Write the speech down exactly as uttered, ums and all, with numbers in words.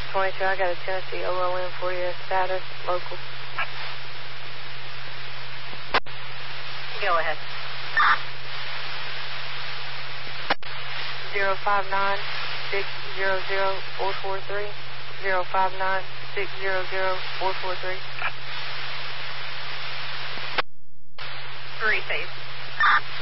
twenty-two, I got a Tennessee O L M for you. Status, local. Go ahead. Zero five nine six zero zero four four three. Zero five nine six zero zero four four three. Three phase.